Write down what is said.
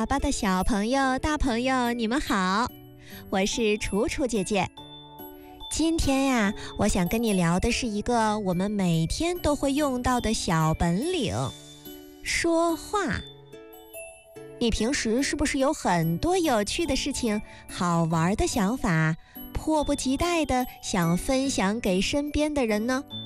巴的小朋友、大朋友，你们好，我是楚楚姐姐。今天呀，我想跟你聊的是一个我们每天都会用到的小本领——说话。你平时是不是有很多有趣的事情、好玩的想法，迫不及待地想分享给身边的人呢？